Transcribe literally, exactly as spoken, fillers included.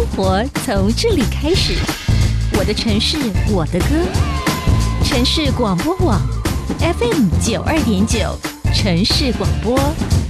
活从这里开始，我的城市，我的歌。城市广播网 F M 九二点九，城市广播。